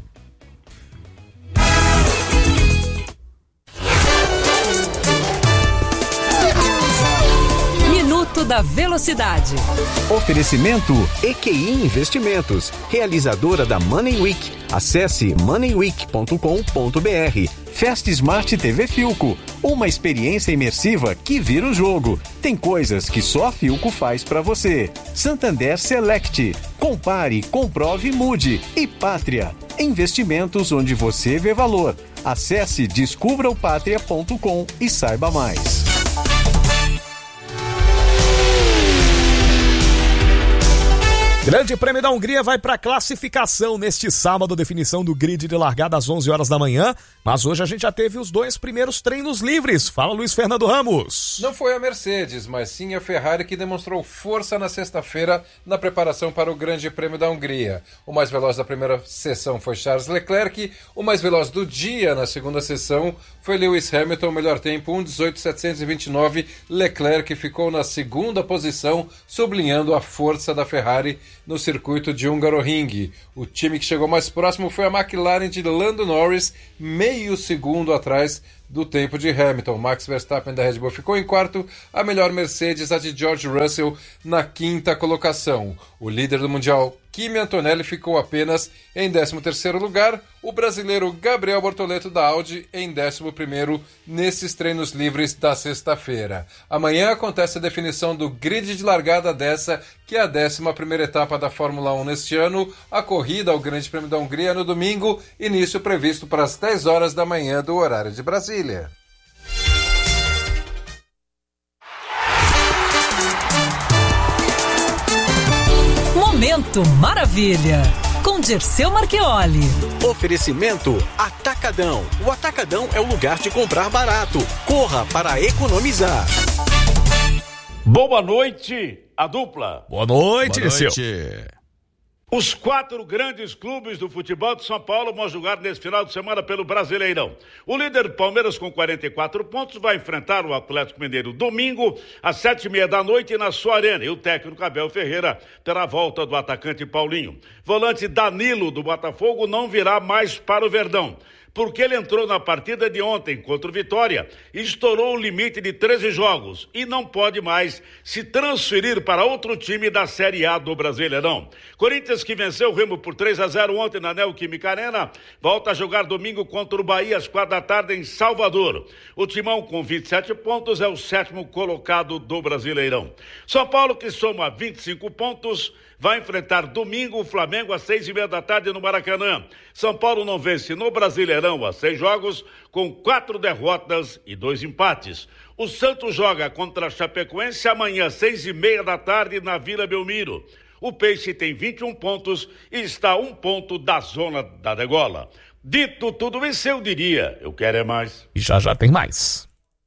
S3: Da Velocidade.
S4: Oferecimento E Q I Investimentos, realizadora da Money Week. Acesse money week ponto com ponto b r. Fast Smart T V Filco, uma experiência imersiva que vira o jogo. Tem coisas que só a Filco faz pra você. Santander Select, compare, comprove, mude. E Pátria, investimentos onde você vê valor. Acesse descubra o pátria ponto com e saiba mais.
S1: Grande Prêmio da Hungria vai para classificação neste sábado, definição do grid de largada às onze horas da manhã, mas hoje a gente já teve os dois primeiros treinos livres. Fala, Luiz Fernando Ramos.
S5: Não foi a Mercedes, mas sim a Ferrari que demonstrou força na sexta-feira na preparação para o Grande Prêmio da Hungria. O mais veloz da primeira sessão foi Charles Leclerc, o mais veloz do dia na segunda sessão foi Lewis Hamilton, melhor tempo um dezoito setecentos e vinte e nove. Leclerc ficou na segunda posição, sublinhando a força da Ferrari no circuito de Hungaroring. O time que chegou mais próximo foi a McLaren de Lando Norris, meio segundo atrás do tempo de Hamilton. Max Verstappen da Red Bull ficou em quarto, a melhor Mercedes, a de George Russell, na quinta colocação. O líder do Mundial, Kimi Antonelli, ficou apenas em décimo terceiro lugar, o brasileiro Gabriel Bortoleto da Audi em décimo primeiro nesses treinos livres da sexta-feira. Amanhã acontece a definição do grid de largada dessa, que é a décima primeira etapa da Fórmula um neste ano, a corrida ao Grande Prêmio da Hungria no domingo, início previsto para as dez horas da manhã do horário de Brasília.
S3: Momento Maravilha, com Dirceu Marchioli.
S4: Oferecimento Atacadão. O Atacadão é o lugar de comprar barato. Corra para economizar.
S6: Boa noite, a dupla.
S1: Boa noite,
S2: Boa
S1: Dirceu.
S2: noite.
S6: Os quatro grandes clubes do futebol de São Paulo vão jogar nesse final de semana pelo Brasileirão. O líder Palmeiras, com quarenta e quatro pontos, vai enfrentar o Atlético Mineiro domingo, às sete e meia da noite, na sua arena. E o técnico Abel Ferreira terá a volta do atacante Paulinho. Volante Danilo, do Botafogo, não virá mais para o Verdão. porque ele entrou na partida de ontem contra o Vitória e estourou o limite de treze jogos e não pode mais se transferir para outro time da Série A do Brasileirão. Corinthians, que venceu o Remo por três a zero ontem na Neoquímica Arena, volta a jogar domingo contra o Bahia às quatro da tarde em Salvador. O Timão, com vinte e sete pontos, é o sétimo colocado do Brasileirão. São Paulo, que soma vinte e cinco pontos, vai enfrentar domingo o Flamengo às seis e meia da tarde no Maracanã. São Paulo não vence no Brasileirão há seis jogos, com quatro derrotas e dois empates. O Santos joga contra a Chapecoense amanhã às seis e meia da tarde na Vila Belmiro. O Peixe tem vinte e um pontos e está a um ponto da zona da degola. Dito tudo isso, eu diria, eu quero é mais.
S1: E já já tem mais.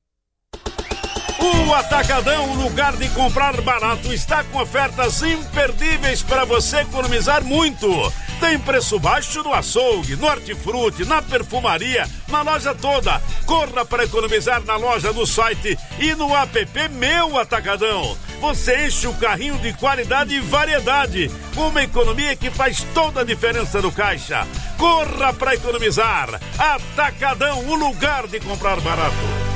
S6: O Atacadão, o lugar de comprar barato, está com ofertas imperdíveis para você economizar muito. Tem preço baixo no açougue, no hortifruti, na perfumaria, na loja toda. Corra para economizar na loja, no site e no app Meu Atacadão. Você enche o carrinho de qualidade e variedade, com uma economia que faz toda a diferença no caixa. Corra para economizar. Atacadão, o lugar de comprar barato.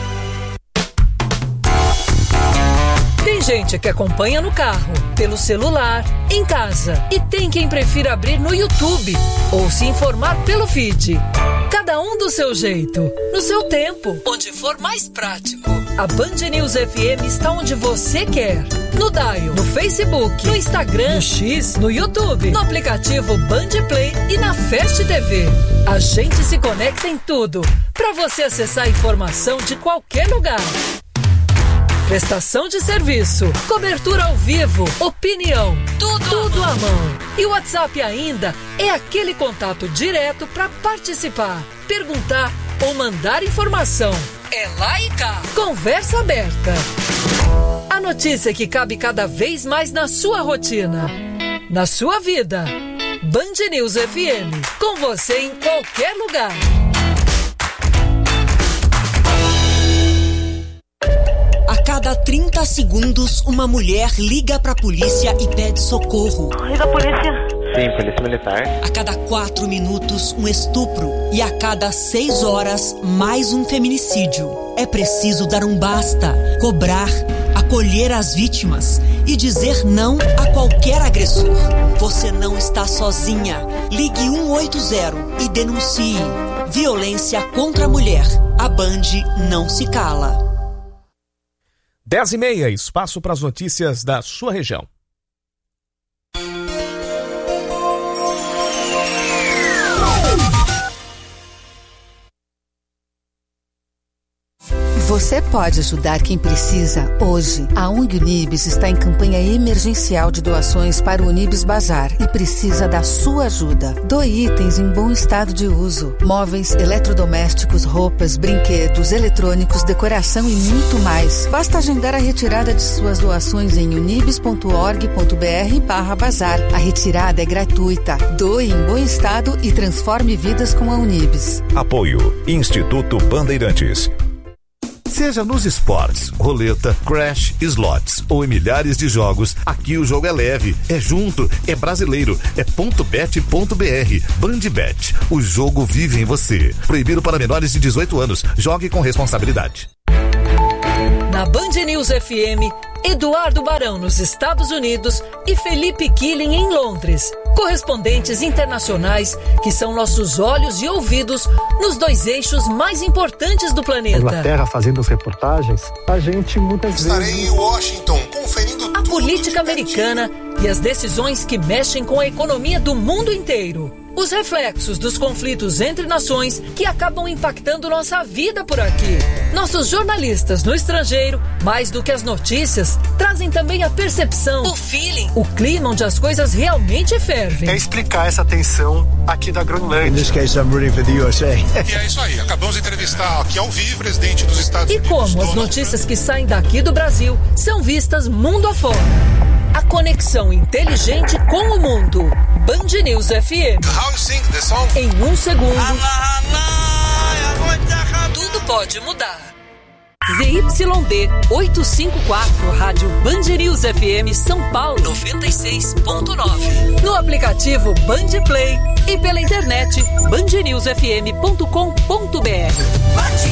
S3: Tem gente que acompanha no carro, pelo celular, em casa. E tem quem prefira abrir no YouTube ou se informar pelo feed. Cada um do seu jeito, no seu tempo, onde for mais prático. A Band News F M está onde você quer. No Dial, no Facebook, no Instagram, no X, no YouTube, no aplicativo Band Play e na Fast T V. A gente se conecta em tudo, para você acessar a informação de qualquer lugar. Prestação de serviço, cobertura ao vivo, opinião, tudo, tudo à mão. E o WhatsApp ainda é aquele contato direto para participar, perguntar ou mandar informação. É lá e cá. Conversa aberta. A notícia que cabe cada vez mais na sua rotina, na sua vida. Band News F M, com você em qualquer lugar.
S7: A cada trinta segundos, uma mulher liga pra polícia e pede socorro.
S8: Liga a polícia.
S9: Sim, polícia militar.
S7: A cada quatro minutos, um estupro. E a cada seis horas, mais um feminicídio. É preciso dar um basta, cobrar, acolher as vítimas e dizer não a qualquer agressor. Você não está sozinha. Ligue um oito zero e denuncie. Violência contra a mulher. A Band não se cala.
S1: dez e meia, espaço para as notícias da sua região.
S10: Você pode ajudar quem precisa hoje. A U N G Unibis está em campanha emergencial de doações para o Unibis Bazar e precisa da sua ajuda. Doe itens em bom estado de uso. Móveis, eletrodomésticos, roupas, brinquedos, eletrônicos, decoração e muito mais. Basta agendar a retirada de suas doações em unibis ponto org ponto br barra bazar. A retirada é gratuita. Doe em bom estado e transforme vidas com a Unibis.
S11: Apoio Instituto Bandeirantes. Seja nos esportes, roleta, crash, slots ou em milhares de jogos, aqui o jogo é leve, é junto, é brasileiro, é ponto bet ponto br. Bandbet, o jogo vive em você. Proibido para menores de dezoito anos. Jogue com responsabilidade.
S3: Na Band News F M, Eduardo Barão nos Estados Unidos e Felipe Killing em Londres. Correspondentes internacionais que são nossos olhos e ouvidos nos dois eixos mais importantes do planeta.
S12: Inglaterra fazendo as reportagens, a gente muitas
S13: Estarei
S12: vezes...
S13: Estarei em Washington conferindo
S3: a
S13: tudo
S3: política americana e as decisões que mexem com a economia do mundo inteiro. Os reflexos dos conflitos entre nações que acabam impactando nossa vida por aqui. Nossos jornalistas no estrangeiro, mais do que as notícias, trazem também a percepção, o feeling, o clima onde as coisas realmente fervem.
S12: É explicar essa tensão aqui da Groenlândia.
S14: In this case, I'm rooting for the U S A.
S13: E é isso aí, acabamos de entrevistar aqui ao vivo o presidente dos Estados
S3: e
S13: Unidos.
S3: E como as notícias que saem daqui do Brasil são vistas mundo afora. A conexão inteligente com o mundo. Band News F M.
S13: How you sing the song?
S3: Em um segundo. Tudo pode mudar. Z Y D oitocentos e cinquenta e quatro, Rádio Band News F M São Paulo noventa e seis ponto nove. No aplicativo Band Play e pela internet band news f m ponto com ponto b r.